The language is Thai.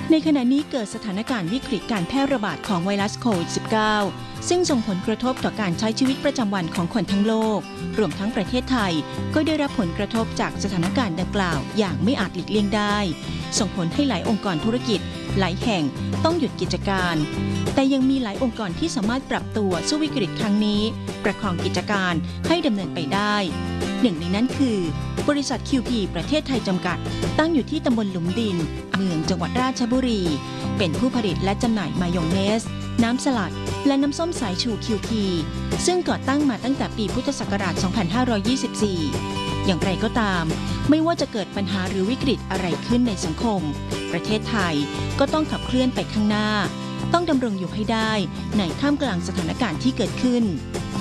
ในขณะนี้เกิดสถานการณ์วิกฤตการแพร่ระบาดของไวรัสโควิด -19 ซึ่งส่งผลกระทบต่อการใช้ชีวิตประจำวันของคนทั้งโลกรวมทั้งประเทศไทยก็ได้รับผลกระทบจากสถานการณ์ดังกล่าวอย่างไม่อาจหลีกเลี่ยงได้ส่งผลให้หลายองค์กรธุรกิจหลายแห่งต้องหยุดกิจการแต่ยังมีหลายองค์กรที่สามารถปรับตัวสู้วิกฤตครั้งนี้ประคองกิจการให้ดำเนินไปได้หนึ่งในนั้นคือบริษัท QP ประเทศไทยจำกัดตั้งอยู่ที่ตำบลหลุมดินเมืองจังหวัดราชบุรีเป็นผู้ผลิตและจำหน่ายมายองเนสน้ำสลัดและน้ำส้มสายชู QP ซึ่งก่อตั้งมาตั้งแต่ปีพุทธศักราช 2524 อย่างไรก็ตามไม่ว่าจะเกิดปัญหาหรือวิกฤตอะไรขึ้นในสังคมประเทศไทยก็ต้องขับเคลื่อนไปข้างหน้าต้องดำรงอยู่ให้ได้ในท่ามกลางสถานการณ์ที่เกิดขึ้น